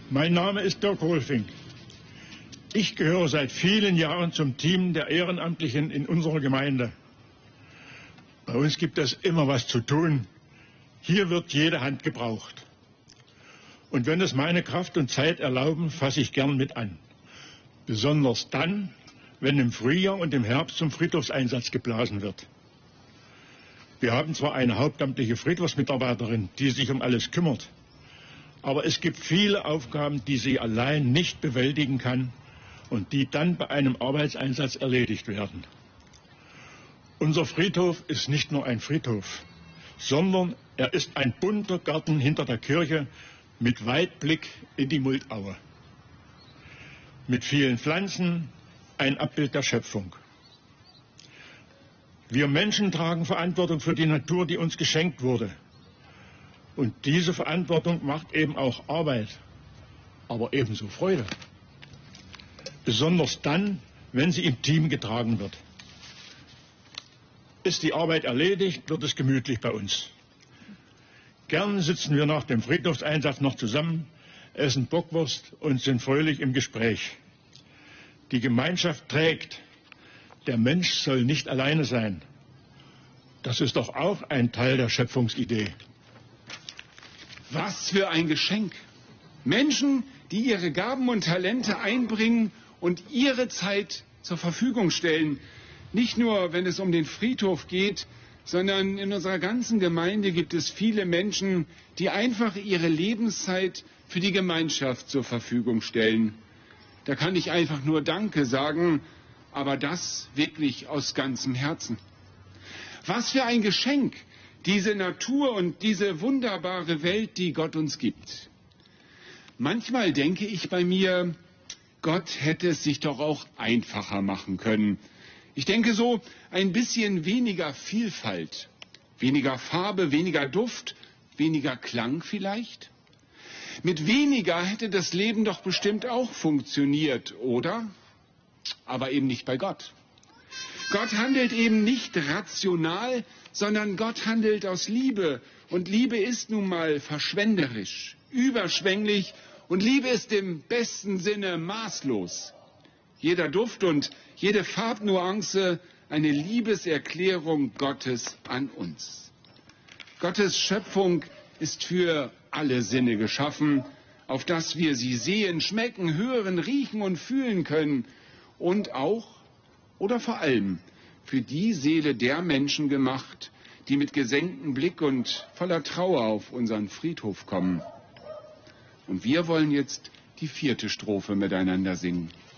Mein Name ist Dirk Rolfing. Ich gehöre seit vielen Jahren zum Team der Ehrenamtlichen in unserer Gemeinde. Bei uns gibt es immer was zu tun. Hier wird jede Hand gebraucht. Und wenn es meine Kraft und Zeit erlauben, fasse ich gern mit an. Besonders dann, wenn im Frühjahr und im Herbst zum Friedhofseinsatz geblasen wird. Wir haben zwar eine hauptamtliche Friedhofsmitarbeiterin, die sich um alles kümmert, aber es gibt viele Aufgaben, die sie allein nicht bewältigen kann und die dann bei einem Arbeitseinsatz erledigt werden. Unser Friedhof ist nicht nur ein Friedhof, sondern er ist ein bunter Garten hinter der Kirche mit Weitblick in die Muldaue. Mit vielen Pflanzen, ein Abbild der Schöpfung. Wir Menschen tragen Verantwortung für die Natur, die uns geschenkt wurde. Und diese Verantwortung macht eben auch Arbeit, aber ebenso Freude. Besonders dann, wenn sie im Team getragen wird. Ist die Arbeit erledigt, wird es gemütlich bei uns. Gern sitzen wir nach dem Friedhofseinsatz noch zusammen, essen Bockwurst und sind fröhlich im Gespräch. Die Gemeinschaft trägt. Der Mensch soll nicht alleine sein. Das ist doch auch ein Teil der Schöpfungsidee. Was für ein Geschenk! Menschen, die ihre Gaben und Talente einbringen und ihre Zeit zur Verfügung stellen. Nicht nur, wenn es um den Friedhof geht, sondern in unserer ganzen Gemeinde gibt es viele Menschen, die einfach ihre Lebenszeit für die Gemeinschaft zur Verfügung stellen. Da kann ich einfach nur Danke sagen, aber das wirklich aus ganzem Herzen. Was für ein Geschenk, diese Natur und diese wunderbare Welt, die Gott uns gibt. Manchmal denke ich bei mir, Gott hätte es sich doch auch einfacher machen können. Ich denke so, ein bisschen weniger Vielfalt, weniger Farbe, weniger Duft, weniger Klang vielleicht. Mit weniger hätte das Leben doch bestimmt auch funktioniert, oder? Aber eben nicht bei Gott. Gott handelt eben nicht rational, sondern Gott handelt aus Liebe. Und Liebe ist nun mal verschwenderisch, überschwänglich und Liebe ist im besten Sinne maßlos. Jeder Duft und jede Farbnuance eine Liebeserklärung Gottes an uns. Gottes Schöpfung ist für alle Sinne geschaffen, auf dass wir sie sehen, schmecken, hören, riechen und fühlen können. Und auch oder vor allem für die Seele der Menschen gemacht, die mit gesenktem Blick und voller Trauer auf unseren Friedhof kommen. Und wir wollen jetzt die 4. Strophe miteinander singen.